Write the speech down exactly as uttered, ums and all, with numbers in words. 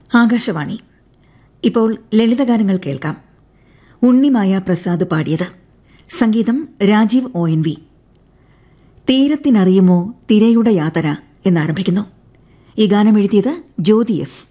ആകാശവാണി. ഇപ്പോൾ ലളിതഗാനങ്ങൾ കേൾക്കാം. ഉണ്ണിമായ പ്രസാദ് പാടിയത്. സംഗീതം രാജീവ് ഒ എൻ വി. തീരത്തിനറിയുമോ തിരയുടെ യാതന എന്നാരംഭിക്കുന്നു. ഈ ഗാനം എഴുതിയത് ജ്യോതി എസ്.